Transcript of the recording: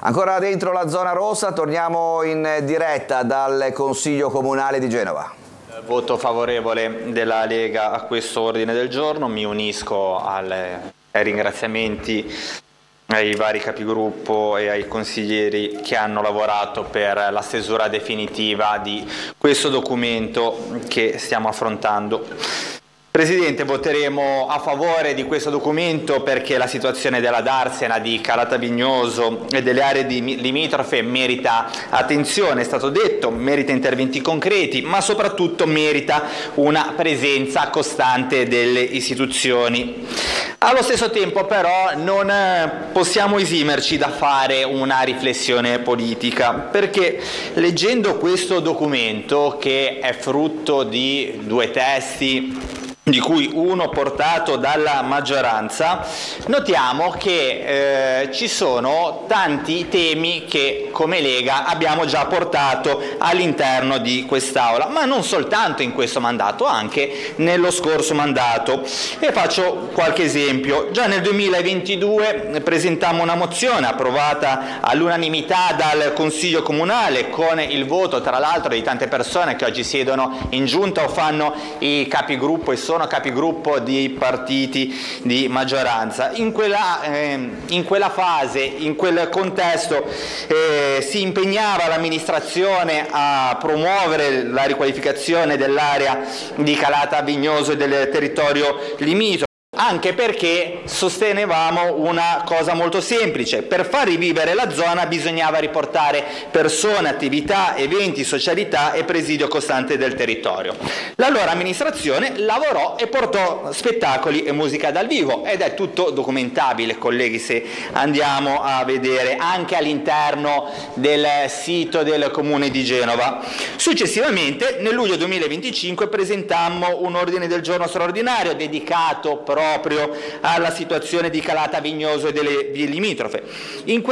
Ancora dentro la zona rossa, torniamo in diretta dal Consiglio Comunale di Genova. Voto favorevole della Lega a questo ordine del giorno, mi unisco ai ringraziamenti ai vari capigruppo e ai consiglieri che hanno lavorato per la stesura definitiva di questo documento che stiamo affrontando. Presidente, voteremo a favore di questo documento perché la situazione della darsena di Calata Vignoso e delle aree limitrofe merita attenzione, è stato detto, merita interventi concreti, ma soprattutto merita una presenza costante delle istituzioni. Allo stesso tempo però non possiamo esimerci da fare una riflessione politica, perché leggendo questo documento, che è frutto di due testi, di cui uno portato dalla maggioranza, notiamo che ci sono tanti temi che come Lega abbiamo già portato all'interno di quest'Aula, ma non soltanto in questo mandato, anche nello scorso mandato. E faccio qualche esempio. Già nel 2022 presentammo una mozione approvata all'unanimità dal Consiglio Comunale, con il voto tra l'altro di tante persone che oggi siedono in giunta o fanno i capigruppo e sono capigruppo di partiti di maggioranza. In quella fase, in quel contesto, si impegnava l'amministrazione a promuovere la riqualificazione dell'area di Calata Vignoso e del territorio limitrofo, anche perché sostenevamo una cosa molto semplice: per far rivivere la zona bisognava riportare persone, attività, eventi, socialità e presidio costante del territorio. L'allora amministrazione lavorò e portò spettacoli e musica dal vivo, ed è tutto documentabile, colleghi, se andiamo a vedere anche all'interno del sito del Comune di Genova. Successivamente, nel luglio 2025, presentammo un ordine del giorno straordinario dedicato proprio alla situazione di Calata Vignoso e delle vie limitrofe.